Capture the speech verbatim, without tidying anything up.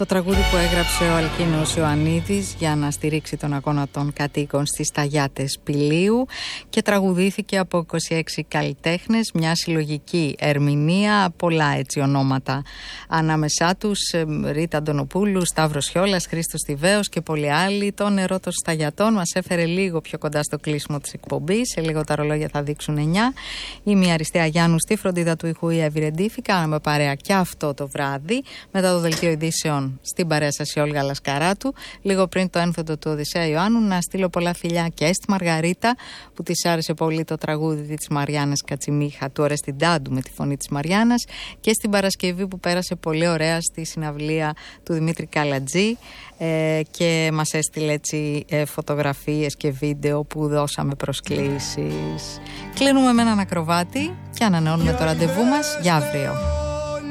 Το τραγούδι που έγραψε ο Αλκίνος Ιωαννίδης για να στηρίξει τον αγώνα των κατοίκων στις Ταγιάτες Πηλίου και τραγουδήθηκε από είκοσι έξι καλλιτέχνες, μια συλλογική ερμηνεία, πολλά έτσι ονόματα ανάμεσά τους, Ρίτα Αντωνοπούλου, Σταύρος Χιόλας, Χρήστος Τιβαίος και πολλοί άλλοι. Το νερό των Σταγιατών μας έφερε λίγο πιο κοντά στο κλείσιμο της εκπομπής, σε λίγο τα ρολόγια θα δείξουν εννιά. Είμαι η Αριστεία Γιάννου, στη φροντίδα του ήχου η Εύη Ρεντήφη. Κάναμε παρέα και αυτό το βράδυ μετά το δελτίο ειδήσεων. Στην παρέα σας η Όλγα Λασκαράτου. Λίγο πριν το ένθετο του Οδυσσέα Ιωάννου, να στείλω πολλά φιλιά και στη Μαργαρίτα που της άρεσε πολύ το τραγούδι της Μαριάννας Κατσιμίχα, του Ορεστιντάντου με τη φωνή της Μαριάννας, και στην Παρασκευή που πέρασε πολύ ωραία στη συναυλία του Δημήτρη Καλατζή ε, και μας έστειλε έτσι ε, φωτογραφίες και βίντεο που δώσαμε προσκλήσεις. Κλείνουμε με έναν ακροβάτη και ανανεώνουμε το ραντεβού μας για αύριο.